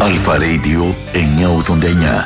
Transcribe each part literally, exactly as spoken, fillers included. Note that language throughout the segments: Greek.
Αλφα Radio εννιακόσια ογδόντα εννιά.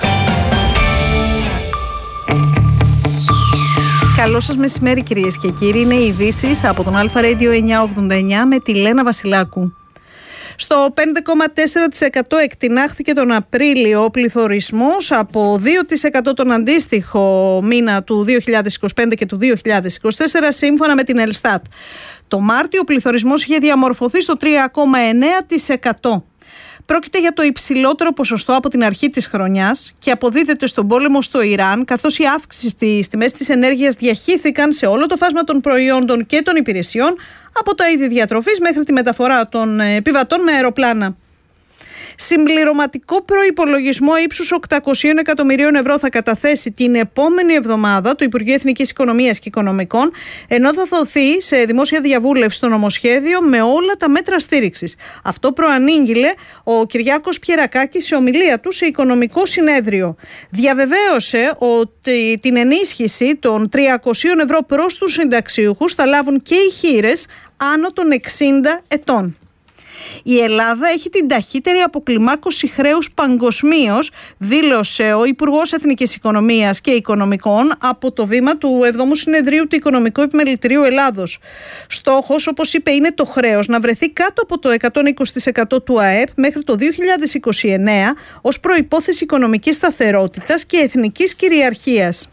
Καλό σας μεσημέρι κυρίες και κύριοι. Είναι οι ειδήσεις από τον Αλφα Radio εννιακόσια ογδόντα εννιά με τη Λένα Βασιλάκου. Στο πέντε κόμμα τέσσερα τοις εκατό εκτινάχθηκε τον Απρίλιο ο πληθωρισμός από δύο τοις εκατό τον αντίστοιχο μήνα του δύο χιλιάδες είκοσι πέντε και του δύο χιλιάδες είκοσι τέσσερα σύμφωνα με την Ελστάτ. Το Μάρτιο ο πληθωρισμός είχε διαμορφωθεί στο τρία κόμμα εννέα τοις εκατό. Πρόκειται για το υψηλότερο ποσοστό από την αρχή της χρονιάς και αποδίδεται στον πόλεμο στο Ιράν, καθώς η αύξηση στις τιμές της ενέργειας διαχύθηκαν σε όλο το φάσμα των προϊόντων και των υπηρεσιών, από τα είδη διατροφής μέχρι τη μεταφορά των επιβατών με αεροπλάνα. Συμπληρωματικό προϋπολογισμό ύψους οκτακόσια εκατομμυρίων ευρώ θα καταθέσει την επόμενη εβδομάδα το Υπουργείο Εθνικής Οικονομίας και Οικονομικών, ενώ θα δοθεί σε δημόσια διαβούλευση το νομοσχέδιο με όλα τα μέτρα στήριξης. Αυτό προανήγγειλε ο Κυριάκος Πιερακάκης σε ομιλία του σε Οικονομικό Συνέδριο. Διαβεβαίωσε ότι την ενίσχυση των τριακόσια ευρώ προς τους συνταξιούχους θα λάβουν και οι χήρες άνω των εξήντα ετών. Η Ελλάδα έχει την ταχύτερη αποκλιμάκωση χρέους παγκοσμίως, δήλωσε ο Υπουργός Εθνικής Οικονομίας και Οικονομικών από το βήμα του εβδόμου Συνεδρίου του Οικονομικού Επιμελητηρίου Ελλάδος. Στόχος, όπως είπε, είναι το χρέος να βρεθεί κάτω από το εκατόν είκοσι τοις εκατό του ΑΕΠ μέχρι το δύο χιλιάδες είκοσι εννέα ως προϋπόθεση οικονομικής σταθερότητας και εθνικής κυριαρχίας.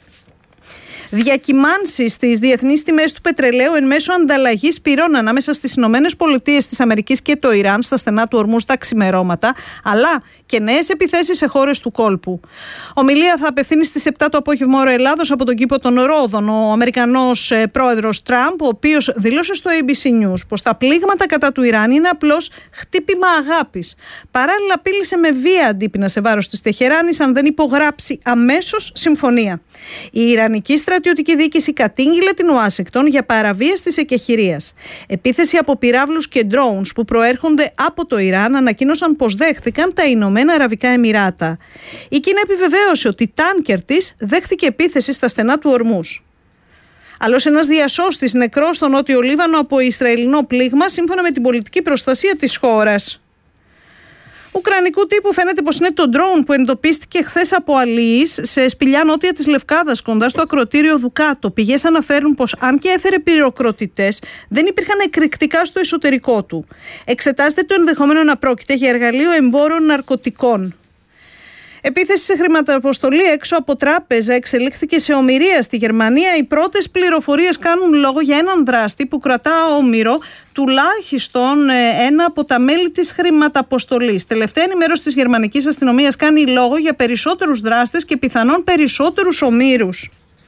Διακυμάνσεις στις διεθνείς τιμές του πετρελαίου εν μέσω ανταλλαγής πυρών ανάμεσα στις Ηνωμένες Πολιτείες της Αμερικής και το Ιράν στα στενά του ορμού στα ξημερώματα, αλλά και νέες επιθέσεις σε χώρες του κόλπου. Ομιλία θα απευθύνει στις επτά το απόγευμα ώρα Ελλάδος από τον κήπο των Ρόδων ο Αμερικανός ε, πρόεδρος Τραμπ, ο οποίος δήλωσε στο έι μπι σι News πως τα πλήγματα κατά του Ιράν είναι απλώς χτύπημα αγάπης. Παράλληλα, απείλησε με βία αντίπεινα σε βάρος της Τεχεράνης αν δεν υπογράψει αμέσως συμφωνία. Η Ιρανική στρατιωτική διοίκηση κατήγγειλε την Ουάσιγκτον για παραβίαση της εκεχηρίας. Επίθεση από πυράβλους και drones που προέρχονται από το Ιράν ανακοίνωσαν πως δέχθηκαν τα Ηνωμένα Αραβικά Εμιράτα. Η Κίνα επιβεβαίωσε ότι τάνκερ της δέχθηκε επίθεση στα στενά του Ορμούς. Άλλος ένας διασώστης νεκρός στο Νότιο Λίβανο από Ισραηλινό πλήγμα, σύμφωνα με την πολιτική προστασία της χώρας. Ουκρανικού τύπου φαίνεται πως είναι το ντρόουν που εντοπίστηκε χθες από αλίεις σε σπηλιά νότια της Λευκάδας, κοντά στο ακρωτήριο Δουκάτο. Πηγές αναφέρουν πως αν και έφερε πυροκροτητές, δεν υπήρχαν εκρηκτικά στο εσωτερικό του. Εξετάζεται το ενδεχόμενο να πρόκειται για εργαλείο εμπόρων ναρκωτικών. Επίθεση σε χρηματαποστολή έξω από τράπεζα εξελίχθηκε σε ομηρία στη Γερμανία. Οι πρώτες πληροφορίες κάνουν λόγο για έναν δράστη που κρατά όμηρο τουλάχιστον ένα από τα μέλη της χρηματαποστολής. Τελευταία ενημέρωση της γερμανικής αστυνομίας κάνει λόγο για περισσότερους δράστες και πιθανόν περισσότερους ομήρους.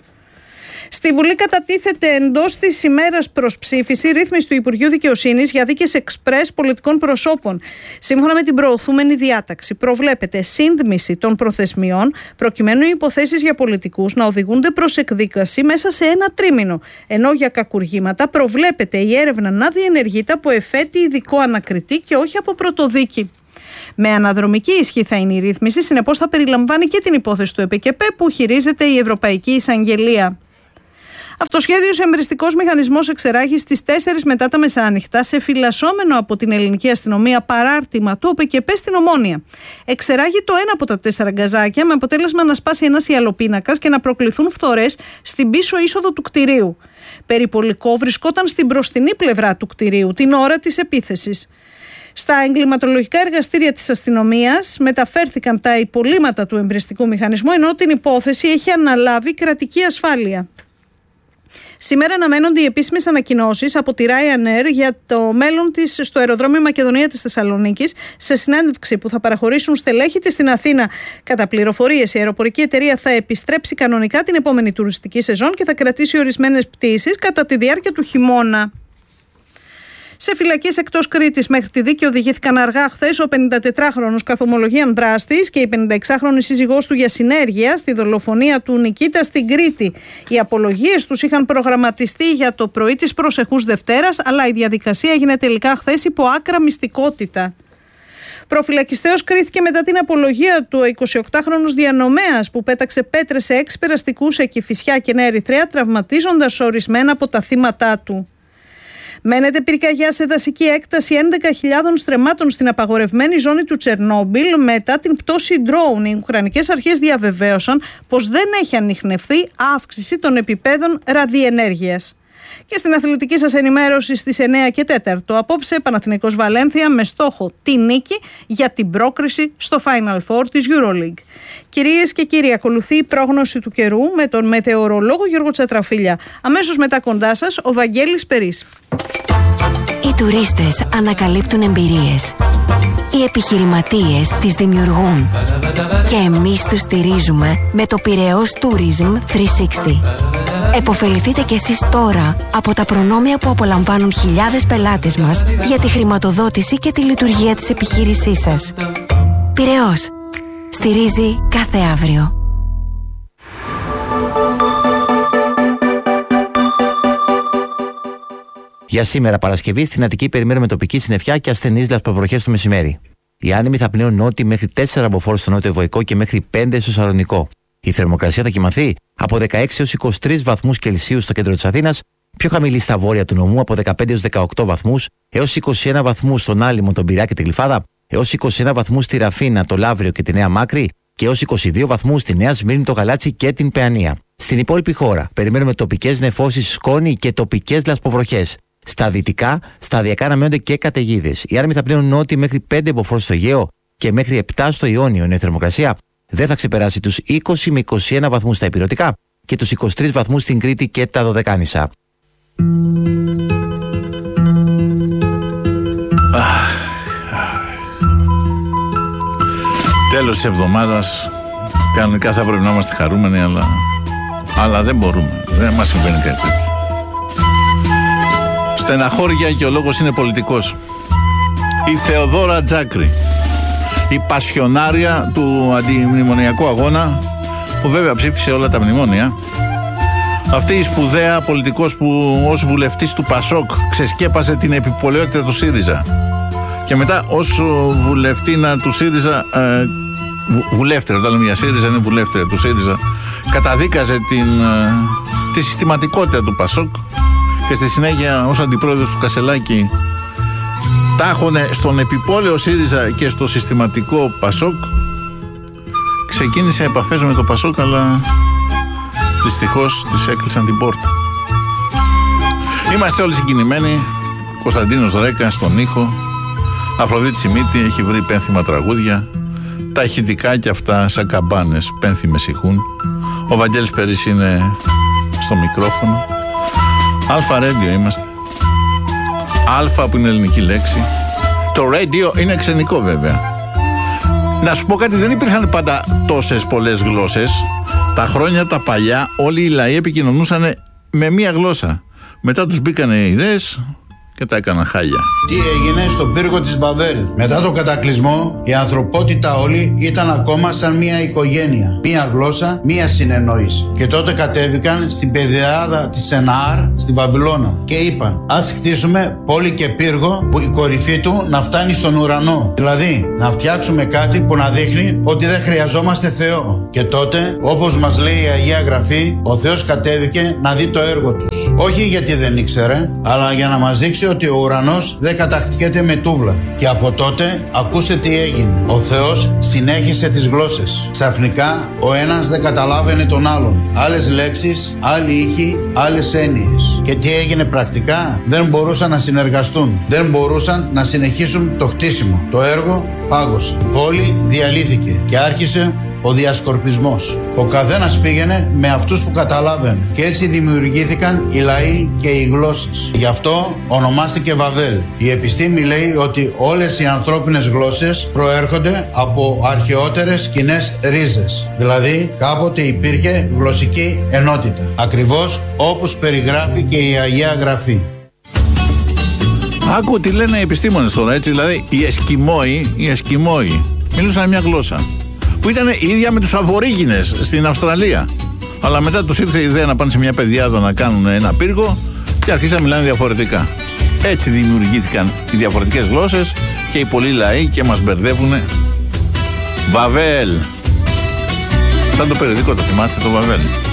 Στη Βουλή κατατίθεται εντός της ημέρας προς ψήφιση ρύθμιση του Υπουργείου Δικαιοσύνης για δίκες εξπρές πολιτικών προσώπων. Σύμφωνα με την προωθούμενη διάταξη, προβλέπεται σύντμηση των προθεσμιών προκειμένου οι υποθέσεις για πολιτικούς να οδηγούνται προς εκδίκαση μέσα σε ένα τρίμηνο. Ενώ για κακουργήματα προβλέπεται η έρευνα να διενεργείται από εφέτη ειδικό ανακριτή και όχι από πρωτοδίκη. Με αναδρομική ισχύ θα είναι η ρύθμιση, συνεπώς θα περιλαμβάνει και την υπόθεση του ΕΠΚΕΠΕ που χειρίζεται η Ευρωπαϊκή Εισαγγελία. Αυτοσχέδιος εμπριστικός μηχανισμός εξερράγη στις τέσσερις μετά τα μεσάνυχτα σε φυλασσόμενο από την ελληνική αστυνομία παράρτημα του ΟΠΕΚΕΠΕ στην Ομόνια. Εξερράγει το ένα από τα τέσσερα γκαζάκια με αποτέλεσμα να σπάσει ένας ιαλοπίνακας και να προκληθούν φθορές στην πίσω είσοδο του κτηρίου. Περιπολικό βρισκόταν στην μπροστινή πλευρά του κτηρίου την ώρα της επίθεσης. Στα εγκληματολογικά εργαστήρια της αστυνομίας μεταφέρθηκαν τα υπολείμματα του εμπριστικού μηχανισμού, ενώ την υπόθεση έχει αναλάβει κρατική ασφάλεια. Σήμερα αναμένονται οι επίσημες ανακοινώσεις από τη Ryanair για το μέλλον της στο αεροδρόμιο Μακεδονία της Θεσσαλονίκης, σε συνέντευξη που θα παραχωρήσουν στελέχη της στην Αθήνα. Κατά πληροφορίες, η αεροπορική εταιρεία θα επιστρέψει κανονικά την επόμενη τουριστική σεζόν και θα κρατήσει ορισμένες πτήσεις κατά τη διάρκεια του χειμώνα. Σε φυλακές εκτός Κρήτης μέχρι τη δίκη οδηγήθηκαν αργά χθες ο πενηντατετράχρονος καθομολογίαν δράστης και η πενηνταεξάχρονη σύζυγός του για συνέργεια στη δολοφονία του Νικήτα στην Κρήτη. Οι απολογίες τους είχαν προγραμματιστεί για το πρωί της προσεχούς Δευτέρας, αλλά η διαδικασία έγινε τελικά χθες υπό άκρα μυστικότητα. Προφυλακιστέως κρίθηκε μετά την απολογία του ο εικοσιοκτάχρονος διανομέας που πέταξε πέτρες σε έξι περαστικούς σε Κηφισιά και Νέα Ερυθρέα, τραυματίζοντας ορισμένα από τα θύματά του. Μένεται πυρκαγιά σε δασική έκταση έντεκα χιλιάδων στρεμμάτων στην απαγορευμένη ζώνη του Τσερνόμπιλ μετά την πτώση drone. Οι Ουκρανικές αρχές διαβεβαίωσαν πως δεν έχει ανιχνευθεί αύξηση των επιπέδων ραδιενέργειας. Και στην αθλητική σας ενημέρωση στις εννέα και τέσσερα απόψε, Παναθηναϊκός Βαλένθια με στόχο τη νίκη για την πρόκριση στο Final Four της EuroLeague. Κυρίες και κύριοι, ακολουθεί η πρόγνωση του καιρού με τον μετεωρολόγο Γιώργο Τσατραφίλια. Αμέσως μετά κοντά σας ο Βαγγέλης Περής. Οι τουρίστες ανακαλύπτουν εμπειρίες. Οι επιχειρηματίες τις δημιουργούν. Και εμείς τους στηρίζουμε με το Πειραιώς Tourism τριακόσια εξήντα. Εποφεληθείτε κι εσείς τώρα από τα προνόμια που απολαμβάνουν χιλιάδες πελάτες μας για τη χρηματοδότηση και τη λειτουργία της επιχείρησής σας. Πειραιώς. Στηρίζει κάθε αύριο. Για σήμερα Παρασκευή στην Αττική περιμένουμε τοπική συννεφιά και ασθενείς λασποβροχές το μεσημέρι. Οι άνεμοι θα πνέουν νότιοι μέχρι τέσσερα από φόρ στο νότιο Βοϊκό και μέχρι πέντε στο Σαλονικό. Η θερμοκρασία θα κυμανθεί από δεκαέξι έως είκοσι τρεις βαθμούς Κελσίου στο κέντρο της Αθήνας, πιο χαμηλή στα βόρεια του νομού από δεκαπέντε έως δεκαοκτώ βαθμούς, έως είκοσι ένα βαθμούς στον Άλυμο, τον Πειραιά και τη Γλυφάδα, έως είκοσι ένα βαθμούς στη Ραφίνα, το Λαύριο και τη Νέα Μάκρη και έως είκοσι δύο βαθμούς στη Νέα Σμύρνη, το Γαλάτσι και την Παιανία. Στην υπόλοιπη χώρα περιμένουμε τοπικές νεφώσεις, σκόνη και τοπικές λασποβροχές. Στα δυτικά, σταδιακά αναμένονται και καταιγίδες. Οι άνεμοι θα πνέουν νότιοι μέχρι πέντε από φόρ στο Αιγαίο και μέχρι επτά στο Ιόνιο, ενώ η θερμοκρασία δεν θα ξεπεράσει τους είκοσι με είκοσι ένα βαθμούς στα ηπειρωτικά και τους είκοσι τρεις βαθμούς στην Κρήτη και τα Δωδεκάνησα. Τέλος της εβδομάδας. Κανονικά θα πρέπει να είμαστε χαρούμενοι, αλλά, αλλά δεν μπορούμε. Δεν μας συμβαίνει κάτι τέτοιο. Στεναχώρια και ο λόγος είναι πολιτικός. Η Θεοδόρα Τζάκρη, η πασιονάρια του αντιμνημονιακού αγώνα, που βέβαια ψήφισε όλα τα μνημόνια. Αυτή η σπουδαία πολιτικός που ως βουλευτής του Πασόκ ξεσκέπασε την επιπολαιότητα του ΣΥΡΙΖΑ και μετά ως βουλευτήνα του ΣΥΡΙΖΑ, ε, βουλεύτρια, όταν λέμε για ΣΥΡΙΖΑ είναι βουλεύτρια του ΣΥΡΙΖΑ, καταδίκαζε την, ε, τη συστηματικότητα του Πασόκ και στη συνέχεια ως αντιπρόεδρος του Κασελάκη τάχωνε στον επιπόλαιο ΣΥΡΙΖΑ και στο συστηματικό Πασόκ. Ξεκίνησε επαφές με το Πασόκ, αλλά δυστυχώς της έκλεισαν την πόρτα. Είμαστε όλοι συγκινημένοι. Κωνσταντίνος Ρέκα στον ήχο, Αφροδίτη Σιμίτη έχει βρει πένθυμα τραγούδια. Τα ηχητικά κι αυτά σαν καμπάνες πένθυμες ηχούν. Ο Βαγγέλης Περής είναι στο μικρόφωνο. Αλφα Radio είμαστε. Αλφα που είναι ελληνική λέξη. Το radio είναι ξενικό βέβαια. Να σου πω κάτι, δεν υπήρχαν πάντα τόσες πολλές γλώσσες. Τα χρόνια τα παλιά όλοι οι λαοί επικοινωνούσαν με μία γλώσσα. Μετά τους μπήκανε ιδέες και τα έκαναν χάλια. Τι έγινε στον πύργο της Μπαβέλ? Μετά το κατακλυσμό η ανθρωπότητα όλη ήταν ακόμα σαν μία οικογένεια. Μία γλώσσα, μία συνεννόηση. Και τότε κατέβηκαν στην πεδιάδα της Σεναάρ στη Βαβυλώνα και είπαν: ας χτίσουμε πόλη και πύργο που η κορυφή του να φτάνει στον ουρανό. Δηλαδή να φτιάξουμε κάτι που να δείχνει ότι δεν χρειαζόμαστε Θεό. Και τότε, όπως μας λέει η Αγία Γραφή, ο Θεός κατέβηκε να δει το έργο τους. Όχι γιατί δεν ήξερε, αλλά για να μας δείξει ότι ο ουρανός δεν κατακτιέται με τούβλα. Και από τότε ακούστε τι έγινε. Ο Θεός συνέχισε τις γλώσσες. Ξαφνικά ο ένας δεν καταλάβαινε τον άλλον. Άλλες λέξεις, άλλοι ήχοι, άλλες έννοιες. Και τι έγινε πρακτικά? Δεν μπορούσαν να συνεργαστούν. Δεν μπορούσαν να συνεχίσουν το χτίσιμο. Το έργο πάγωσε. Η πόλη διαλύθηκε και άρχισε ο διασκορπισμός. Ο καθένας πήγαινε με αυτούς που καταλάβαινε και έτσι δημιουργήθηκαν οι λαοί και οι γλώσσες. Γι' αυτό ονομάστηκε Βαβέλ. Η επιστήμη λέει ότι όλες οι ανθρώπινες γλώσσες προέρχονται από αρχαιότερες κοινές ρίζες. Δηλαδή κάποτε υπήρχε γλωσσική ενότητα. Ακριβώς όπως περιγράφει και η Αγία Γραφή. Άκου τι λένε οι επιστήμονες τώρα, έτσι, δηλαδή οι Εσκιμόοι, οι Εσκιμόοι μιλούσαν μια γλώσσα που ήταν η ίδια με τους Αβορίγινες στην Αυστραλία. Αλλά μετά τους ήρθε η ιδέα να πάνε σε μια πεδιάδα να κάνουν ένα πύργο και αρχίσαν να μιλάνε διαφορετικά. Έτσι δημιουργήθηκαν οι διαφορετικές γλώσσες και οι πολλοί λαοί και μας μπερδεύουνε. Βαβέλ. Σαν το περιοδικό, το θυμάστε το Βαβέλ?